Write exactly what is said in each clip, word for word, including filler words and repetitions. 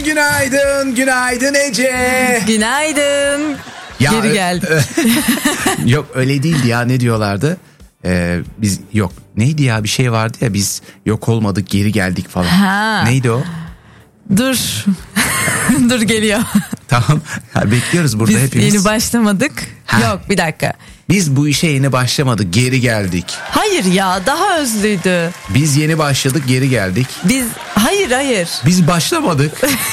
günaydın, günaydın Ece. Günaydın. Ya, Geri geldik. Yok öyle değildi ya, ne diyorlardı? Ee, biz yok neydi ya, bir şey vardı ya, biz yok olmadık geri geldik falan. Ha. Neydi o? Dur. Dur geliyor. Tamam ya, bekliyoruz burada biz hepimiz. Yeni başlamadık. Ha. Yok bir dakika. Biz bu işe yeni başlamadık, geri geldik. Hayır ya, daha özlüydü. Biz yeni başladık, geri geldik. Biz hayır hayır. Biz başlamadık.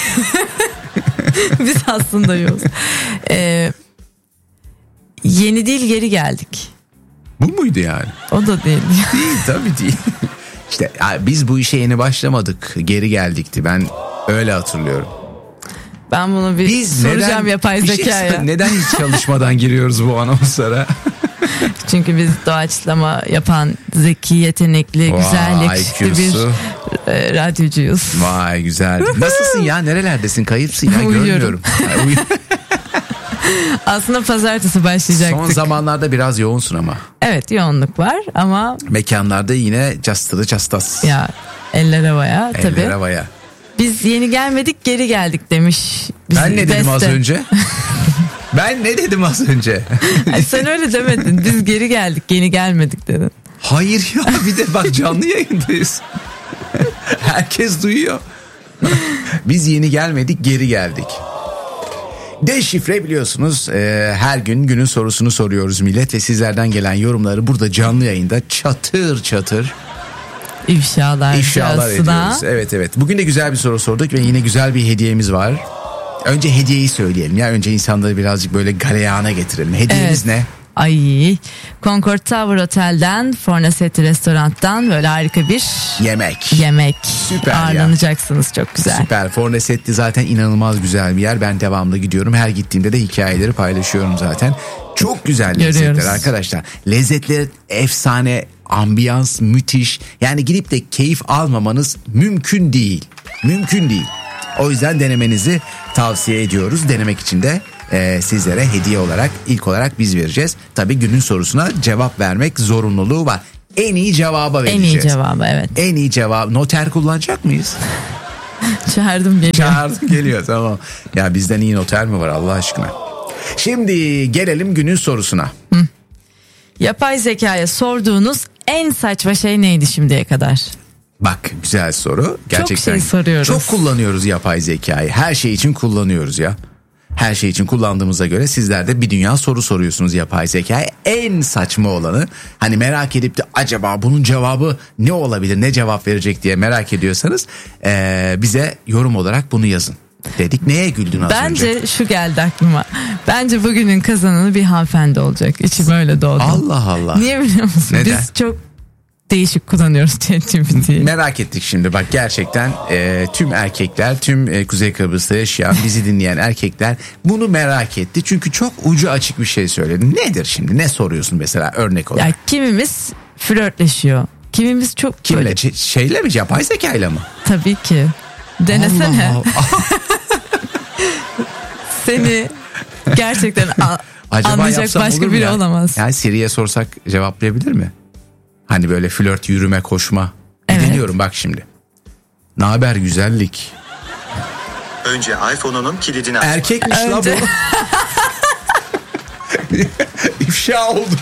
Biz aslında yok. Ee, yeni değil, geri geldik. Bu muydu yani? O da değil. Değil tabii değil. İşte ya, biz bu işe yeni başlamadık, geri geldikti. Ben öyle hatırlıyorum. Ben bunu bir Biz soracağım neden, yapay şey zekaya. Şey, neden hiç çalışmadan giriyoruz bu anonslara? Çünkü biz doğaçlama yapan zeki, yetenekli, Vay, güzel, yakışıklı bir e, radyocuyuz. Vay güzel. Nasılsın ya? Nerelerdesin? Kayıpsın ya. Uyuyorum. Görmüyorum. Uy- Aslında pazartesi başlayacaktık. Son zamanlarda biraz yoğunsun ama. Evet, yoğunluk var ama. Mekanlarda yine castılı castas. Ya eller havaya Eller tabii. havaya. Biz yeni gelmedik, geri geldik demiş. Ben ne dedim beste. az önce? Ben ne dedim az önce? Ay, sen öyle demedin. Biz geri geldik, yeni gelmedik dedin. Hayır ya, bir de bak canlı yayındayız. Herkes duyuyor. Biz yeni gelmedik, geri geldik. Deşifre biliyorsunuz, e, her gün günün sorusunu soruyoruz millet ve sizlerden gelen yorumları burada canlı yayında çatır çatır İfşalar, ifşalar ediyoruz. Evet evet. Bugün de güzel bir soru sorduk ve yine güzel bir hediyemiz var. Önce hediyeyi söyleyelim ya. Önce insanları birazcık böyle galeyana getirelim. Hediyemiz Evet. ne? Ay, Concord Tower Otel'den, Fornasetti Restorant'tan böyle harika bir Yemek. yemek Süper ya. ağırlanacaksınız. Çok güzel. Süper. Fornasetti zaten inanılmaz güzel bir yer. Ben devamlı gidiyorum. Her gittiğimde de hikayeleri paylaşıyorum zaten. Çok güzel lezzetler Görüyoruz. arkadaşlar. Lezzetler efsane, ambiyans müthiş. Yani gidip de keyif almamanız mümkün değil. Mümkün değil. O yüzden denemenizi tavsiye ediyoruz. Denemek için de e, sizlere hediye olarak ilk olarak biz vereceğiz. Tabii günün sorusuna cevap vermek zorunluluğu var. En iyi cevaba vereceğiz. En iyi cevabı, evet. En iyi cevap. Noter kullanacak mıyız? Çağırdım geliyor. Çağırdım geliyor, tamam. Ya bizden iyi noter mi var Allah aşkına? Şimdi gelelim günün sorusuna. Hı. Yapay zekaya sorduğunuz en saçma şey neydi şimdiye kadar? Bak güzel soru. Gerçekten çok şey soruyoruz. Çok kullanıyoruz yapay zekayı. Her şey için kullanıyoruz ya. Her şey için kullandığımıza göre sizler de bir dünya soru soruyorsunuz yapay zekaya. En saçma olanı, hani merak edip de acaba bunun cevabı ne olabilir, ne cevap verecek diye merak ediyorsanız ee, bize yorum olarak bunu yazın. Dedik, neye güldün az Bence önce? Bence şu geldi aklıma. Bence bugünün kazananı bir hanımefendi olacak. İçim öyle doğdu. Allah Allah. Niye biliyor musun? Neden? Biz çok değişik kullanıyoruz ChatGPT'yi. Merak ettik şimdi, bak gerçekten e, tüm erkekler, tüm e, Kuzey Kıbrıs'ta yaşayan, bizi dinleyen erkekler bunu merak etti. Çünkü çok ucu açık bir şey söyledin. Nedir şimdi, ne soruyorsun mesela örnek olarak? Ya kimimiz flörtleşiyor. Kimimiz çok Kimle? böyle... C- şeyle mi, yapay zekayla mı? Tabii ki. Denesene. Allah Allah. Seni gerçekten a- Acaba anlayacak yapsam olur başka mu biri ya? olamaz. Yani Siri'ye sorsak cevaplayabilir mi? Hani böyle flört, yürüme, koşma. Bir Evet. deniyorum bak şimdi. Naber güzellik? Önce iPhone'unun kilidini aç. Erkekmiş la Önce- bu. İfşa olduk.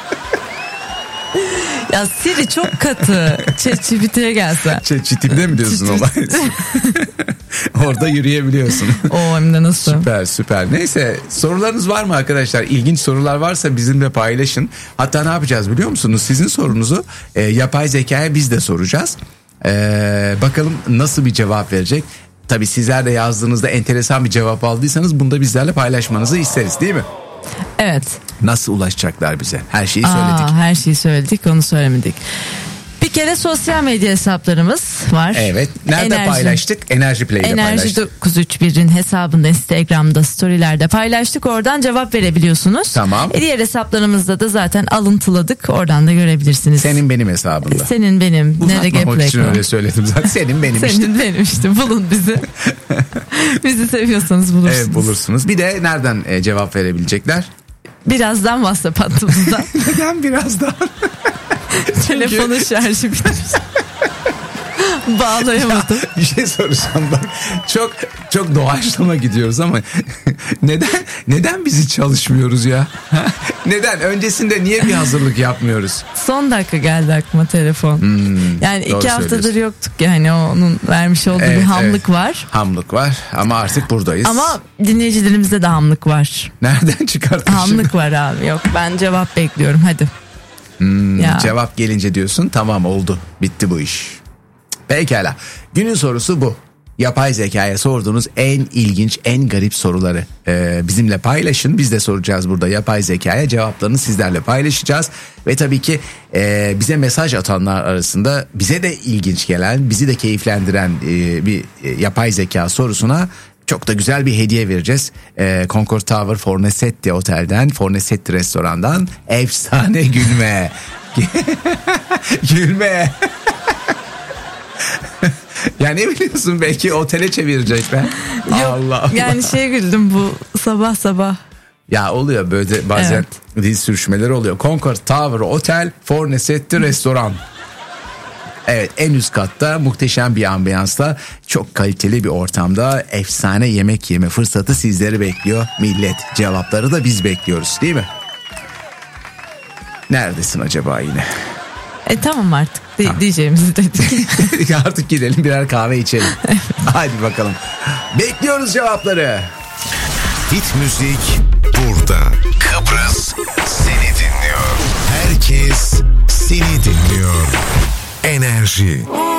Ya Siri çok katı. ChatGPT'ye gelse. Çetimde mi diyorsun olay? Orada yürüyebiliyorsun. O hem de nasıl? Süper süper. Neyse, sorularınız var mı arkadaşlar? İlginç sorular varsa bizimle paylaşın. Hatta ne yapacağız biliyor musunuz? Sizin sorunuzu e, yapay zekaya biz de soracağız. E, bakalım nasıl bir cevap verecek. Tabii sizler de yazdığınızda enteresan bir cevap aldıysanız bunu da bizlerle paylaşmanızı isteriz, değil mi? Evet. Nasıl ulaşacaklar bize? Her şeyi Aa, söyledik. her şeyi söyledik, onu söylemedik. Bir kere sosyal medya hesaplarımız var. Evet. Nerede Enerji. paylaştık? Enerji Play'de Enerji paylaştık. dokuz üç bir'in hesabında, Instagram'da, storylerde paylaştık. Oradan cevap verebiliyorsunuz. Tamam. E diğer hesaplarımızda da zaten alıntıladık. Oradan da görebilirsiniz. Senin benim hesabımda. Senin benim. Uzatmamak için öyle söyledim zaten. Senin benim işte. Senin benim işte. Bulun bizi. Bizi seviyorsanız bulursunuz. Evet, bulursunuz. Bir de nereden e, cevap verebilecekler? Birazdan WhatsApp hattımızdan. Neden birazdan? Telefonun şarjı bitmiş. Bağlayamadım. Ya, bir şey soracağım bak. Çok çok doğaçlama gidiyoruz ama neden neden bizi çalışmıyoruz ya? Neden? Öncesinde niye bir hazırlık yapmıyoruz? Son dakika geldi aklıma telefon. Hmm, yani iki haftadır yoktuk yani onun vermiş olduğu evet, bir hamlık evet. var. Hamlık var ama artık buradayız. Ama dinleyicilerimizde de hamlık var. Nereden çıkarttın? Hamlık var abi. Yok ben cevap bekliyorum hadi. Hmm, cevap gelince diyorsun tamam oldu bitti bu iş. Pekala günün sorusu bu. Yapay zekaya sorduğunuz en ilginç, en garip soruları ee, bizimle paylaşın. Biz de soracağız burada yapay zekaya, cevaplarını sizlerle paylaşacağız. Ve tabii ki e, bize mesaj atanlar arasında bize de ilginç gelen, bizi de keyiflendiren e, bir e, yapay zeka sorusuna çok da güzel bir hediye vereceğiz. E, Concord Tower Fornesetti Otel'den, Fornesetti Restoran'dan efsane gülme. Gülme. Ya ne biliyorsun belki otele çevirecekler. Yok, Allah Allah. Yani şey güldüm bu sabah sabah. Ya oluyor böyle bazen evet. Dil sürüşmeleri oluyor. Concord Tower Otel Fornesetti Restoran. Evet en üst katta muhteşem bir ambiyansla çok kaliteli bir ortamda efsane yemek yeme fırsatı sizleri bekliyor. Millet cevapları da biz bekliyoruz değil mi? Neredesin acaba yine? E tamam artık D- diyeceğimizi dedik. Artık gidelim birer kahve içelim. Hadi bakalım. Bekliyoruz cevapları. Hit müzik burada. Kıbrıs seni dinliyor. Herkes seni dinliyor. Enerji.